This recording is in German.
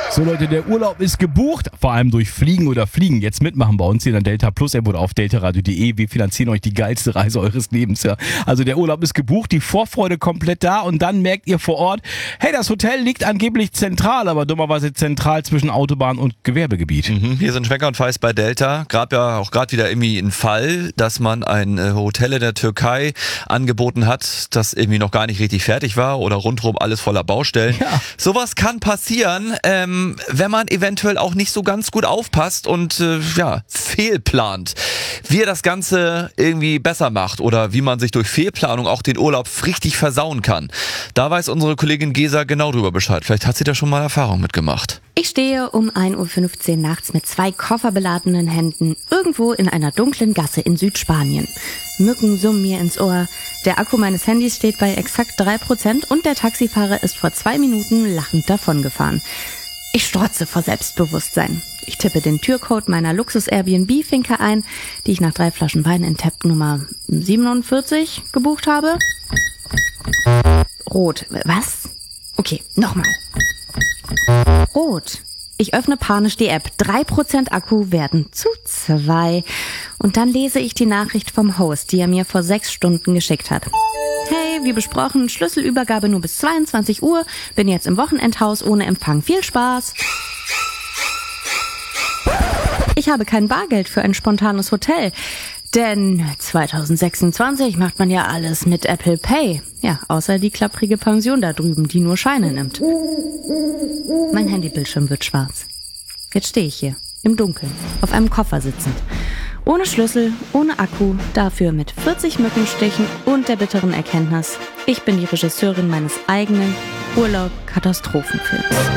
So Leute, der Urlaub ist gebucht, vor allem durch Fliegen oder Fliegen. Jetzt mitmachen bei uns hier in der Delta Plus App oder auf deltaradio.de. Wir finanzieren euch die geilste Reise eures Lebens. Ja. Also der Urlaub ist gebucht, die Vorfreude komplett da und dann merkt ihr vor Ort, hey, das Hotel liegt angeblich zentral, aber dummerweise zentral zwischen Autobahn und Gewerbegebiet. Hier sind Schwenker und Feist bei Delta. Gab ja auch gerade wieder irgendwie einen Fall, dass man ein Hotel in der Türkei angeboten hat, das irgendwie noch gar nicht richtig fertig war oder rundherum alles voller Baustellen. Ja. Sowas kann passieren, wenn man eventuell auch nicht so ganz gut aufpasst und fehlplant. Wie er das Ganze irgendwie besser macht oder wie man sich durch Fehlplanung auch den Urlaub richtig versauen kann. Da weiß unsere Kollegin Gesa genau drüber Bescheid. Vielleicht hat sie da schon mal Erfahrung mitgemacht. Ich stehe um 1.15 Uhr nachts mit 2 kofferbeladenen Händen irgendwo in einer dunklen Gasse in Südspanien. Mücken summen mir ins Ohr. Der Akku meines Handys steht bei exakt 3% und der Taxifahrer ist vor 2 Minuten lachend davongefahren. Ich strotze vor Selbstbewusstsein. Ich tippe den Türcode meiner Luxus-Airbnb-Finke ein, die ich nach 3 Flaschen Wein in Tab Nummer 47 gebucht habe. Rot. Was? Okay, nochmal. Rot. Ich öffne panisch die App. 3% Akku werden zu 2. Und dann lese ich die Nachricht vom Host, die er mir vor 6 Stunden geschickt hat. Hey, wie besprochen, Schlüsselübergabe nur bis 22 Uhr. Bin jetzt im Wochenendhaus ohne Empfang. Viel Spaß. Ich habe kein Bargeld für ein spontanes Hotel. Denn 2026 macht man ja alles mit Apple Pay. Ja, außer die klapprige Pension da drüben, die nur Scheine nimmt. Mein Handybildschirm wird schwarz. Jetzt stehe ich hier, im Dunkeln, auf einem Koffer sitzend. Ohne Schlüssel, ohne Akku, dafür mit 40 Mückenstichen und der bitteren Erkenntnis, ich bin die Regisseurin meines eigenen Urlaub-Katastrophenfilms.